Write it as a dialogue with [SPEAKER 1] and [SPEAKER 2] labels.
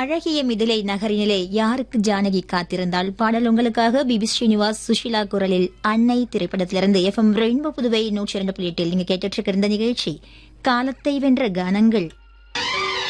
[SPEAKER 1] அழகிய மிதிலை நகரினிலே யாருக்கு ஜானகி காத்திருந்தால் பாடல் உங்களுக்காக பிபி ஸ்ரீனிவாஸ் சுஷிலா குரலில் அன்னை திரைப்படத்திலிருந்து FM ரெயின்போ புதுவை 102.8 நீங்க கேட்டுட்டு இருக்க இந்த நிகழ்ச்சி காலத்தை வென்ற கானங்கள்.